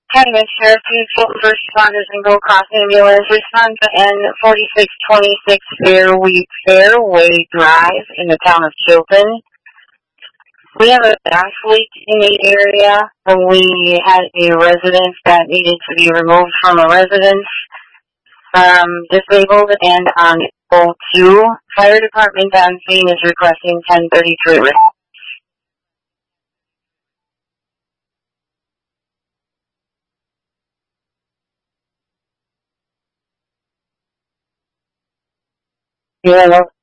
Hi, Commissioner. Please vote first responders and Gold Cross Ambulance. Respond to N4626 Fairway Drive in the town of Chilton. We have a gas leak in the area, and we had a residence that needed to be removed from a residence, disabled and on April 2. Fire department on scene is requesting 1033. Yeah,